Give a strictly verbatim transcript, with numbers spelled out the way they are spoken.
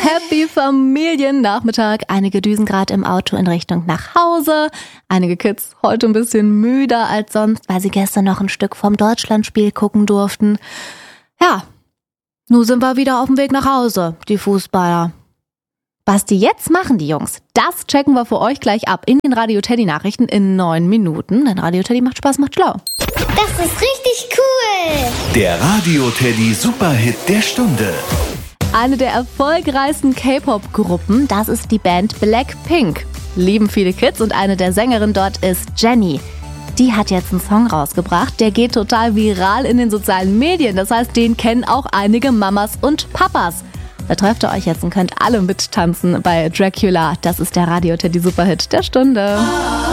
Happy Familiennachmittag. Einige düsen gerade im Auto in Richtung nach Hause. Einige Kids heute ein bisschen müder als sonst, weil sie gestern noch ein Stück vom Deutschlandspiel gucken durften. Ja, nun sind wir wieder auf dem Weg nach Hause, die Fußballer. Was die jetzt machen, die Jungs, das checken wir für euch gleich ab in den Radio Teddy Nachrichten in neun Minuten. Denn Radio Teddy macht Spaß, macht schlau. Das ist richtig cool. Der Radio Teddy Superhit der Stunde. Eine der erfolgreichsten K-Pop-Gruppen, das ist die Band Blackpink. Lieben viele Kids und eine der Sängerinnen dort ist Jennie. Die hat jetzt einen Song rausgebracht, der geht total viral in den sozialen Medien. Das heißt, den kennen auch einige Mamas und Papas. Da trefft ihr euch jetzt und könnt alle mittanzen bei Dracula. Das ist der Radio Teddy Superhit der Stunde.